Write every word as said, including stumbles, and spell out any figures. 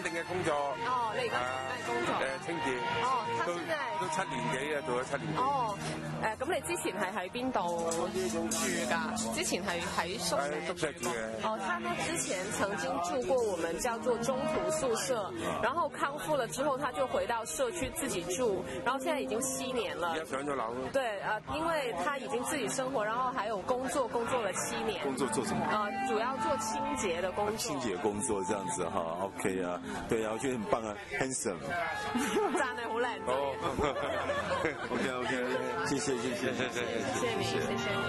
性嘅工作。 哦，你而家做咩工作？ 誒，清潔。 哦，他現在都七年幾啊，做咗七年幾。 哦，誒，咁你之前係喺邊度住㗎？之前係喺宿舍。 喺宿舍住嘅。 哦，他呢之前曾經住過我們叫做中途宿舍，然後康復了之後，他就回到社區自己住，然後現在已經七年了。 而家上咗樓。 對，啊，因為他已經自己生活，然後還有工作，工作了七年。 工作做什麼？ 啊，主要做清潔的工作。 清潔工作這樣子哈 ，OK 啊，對啊，我覺得很棒啊 ，handsome。 讚你好靚。 好。 OK OK，謝謝謝謝謝謝謝謝你謝謝。